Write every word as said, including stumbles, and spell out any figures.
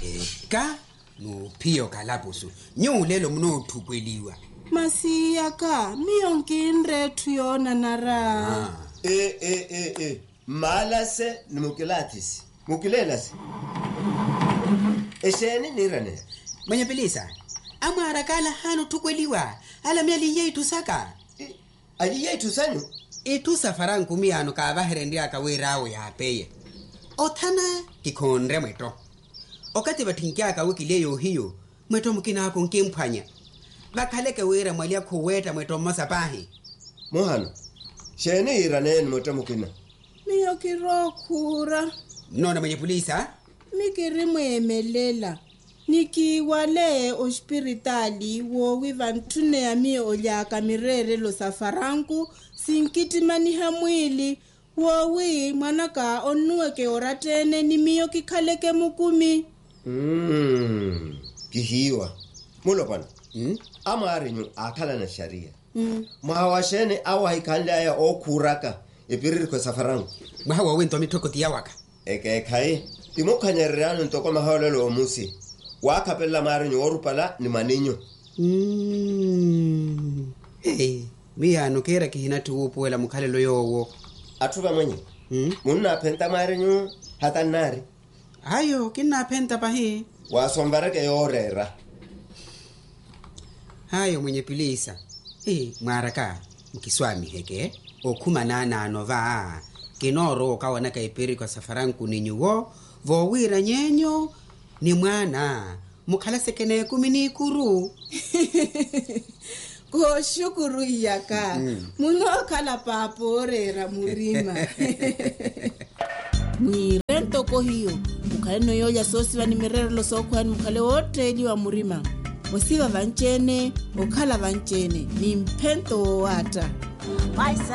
Eka no pio kalapusu nyulelo mnothukweliwa masiya ka miyonkinre thuyona nara ah eh eh eh eh malase nimukelatis mukilelas eseni nirane mwenye pelisa amara kala hano thukweliwa ala myali yetu saka ali yetu sanyu itu safaran kumiyano ka baherendi akawerawo yapeye othana kikhonre mweto okati bathinkia ka wikileyo hiyo mweto mukina ko nkemphanya bakhaleke wera mwali akhuweta mweto masapahi mohano shene irane nimota mukina miyokirokhura nona mwenye polisa mikiri mwemelela nikiwale hospitali wo wivantune ya mi olyaka mirere lo safaranku sinkitimani hamwili wo wi mwanaka onueke oratene ni miyo kikhaleke mukumi mm kihiwa mulo bana mm amarinyu akhala na sharia mm mwawashene awa ikhala ya okuraka epiriri kwa safaranku mwawa wento mitokoti yawaka eke kai timokhanyererano ntoko maholelo omusi wakapella marinyu orupala ni maninyo mm eh miyano kera kihina tuupuela mukhalelo yowo athuba mwenye mm munna phenta marinyu hatanari ayo kinapenta pahi wasombareke yorera hayo mwenye pilisa eh mwaraka mkiswami heke okhuma nana nova kinoro kawana kaipiri kwa safaranku ninyuwo vowira nyenyo ni mwana mukhala sekene kumini kuru ko shukuru yaka mm. muno kala paporera murima ni rento ko hiyo mukhale no yoya sosi va nimirero lo sokhwani mukhale wotreli wa murima osiva vanchene okhala vanchene ni mphento wata